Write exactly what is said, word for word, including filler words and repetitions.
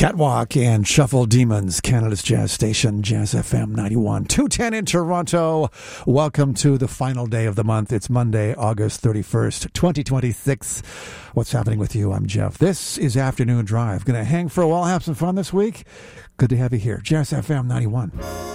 Catwalk and Shuffle Demons, Canada's jazz station, Jazz F M ninety-one. two ten in Toronto. Welcome to the final day of the month. It's Monday, August thirty-first, twenty twenty-six. What's happening with you? I'm Jeff. This is Afternoon Drive. Going to hang for a while, have some fun this week. Good to have you here. Jazz F M ninety-one.